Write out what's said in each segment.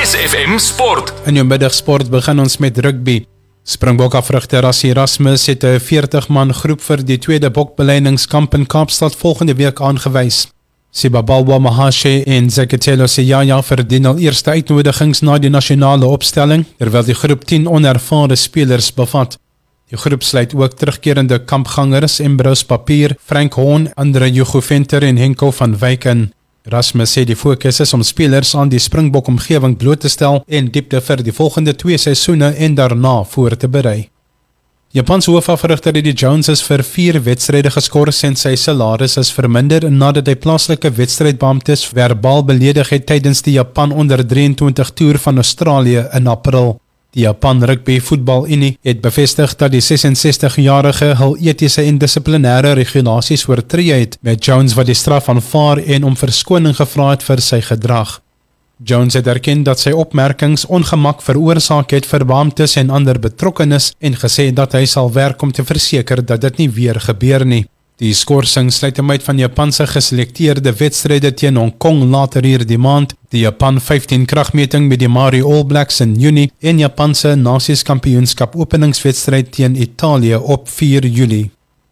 SFM Sport. In jou middagsport begin ons met rugby. Springbok-afrigter Rassie Erasmus het 'n 40-man groep vir die tweede bokbeleidingskamp in Kaapstad volgende week aangewys. Sibabalwa Mahashe en Zeketelo Siyaya verdien al eerste uitnodigings na die nasionale opstelling, terwyl die groep 10 onervare spelers bevat. Die groep sluit ook terugkerende kampgangers Ambrose Papier, Frank Horn, Andre Juguventer en Henko van Wyk in. Erasmus sê die fokus is om spelers aan die Springbok-omgewing bloot te stel en diepte vir die volgende 2 seisoene en daarna voor te berei. Japanse hoofafrigter Eddie Jones is vir 4 wedstryde geskort en sy salaris is verminder nadat hy plaaslike wedstrydbeamptes verbaal beledig het tydens die Japan onder 23 toer van Australië in April. Die Japan Rugby Voetbal Unie het bevestig dat die 66-jarige hul etiese en dissiplinêre regulasies oortree het, met Jones wat die straf aanvaar en om verskoning gevra het vir sy gedrag. Jones het erken dat sy opmerkings ongemak veroorsaak het vir beamptes en ander betrokkenes en gesê dat hy sal werk om te verseker dat dit nie weer gebeur nie. Die skorsing sluit hom uit van Japanse geselekteerde wedstryde teen Hong Kong later hierdie maand, die Japan 15 kragmeting met die Maori All Blacks in Junie en Japanse Nasies-kampioenskap openingswedstryd teen Italië op 4 Julie.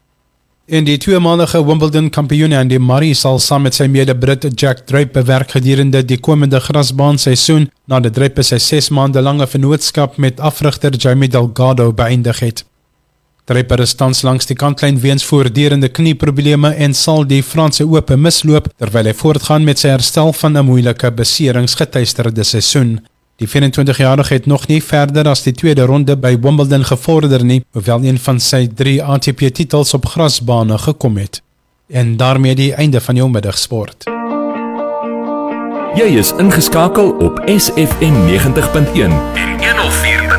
En die tweemalige Wimbledon kampioen Andy Murray sal saam met sy mede-Brit Jack Draper bewerk gedurende die komende grasbaanseisoen, nadat Draper sy 6 maande lange vennootskap met afrigter Jamie Delgado beëindig het. Draper is tans langs die kantlyn weens voortdurende knieprobleme en sal die Franse Ope misloop, terwyl hy voortgaan met sy herstel van 'n moeilike beseringsgetuisterde seisoen. Die 24-jarige het nog nie verder as die tweede ronde by Wimbledon gevorder nie, hoewel een van sy 3 ATP-titels op grasbane gekom het. En daarmee die einde van jou middagsport. Jy is ingeskakel op SFM 90.1 en 104